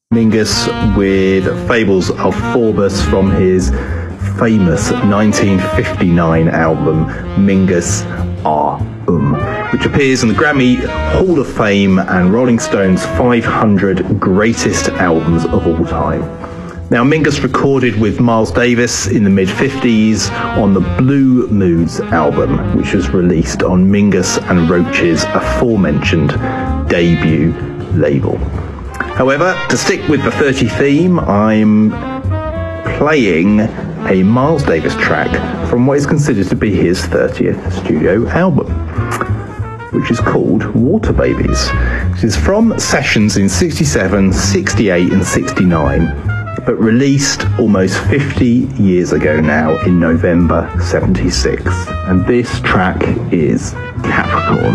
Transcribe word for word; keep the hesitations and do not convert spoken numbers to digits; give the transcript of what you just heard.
Mingus with Fables of Phorbus from his famous nineteen fifty-nine album Mingus R Um, which appears in the Grammy Hall of Fame and Rolling Stone's five hundred Greatest Albums of All Time. Now, Mingus recorded with Miles Davis in the mid fifties on the Blue Moods album, which was released on Mingus and Roach's aforementioned debut label. However, to stick with the thirty theme, I'm playing a Miles Davis track from what is considered to be his thirtieth studio album, which is called Water Babies. It is from sessions in sixty-seven, sixty-eight and sixty-nine, but released almost fifty years ago now in November seventy-six. And this track is Capricorn.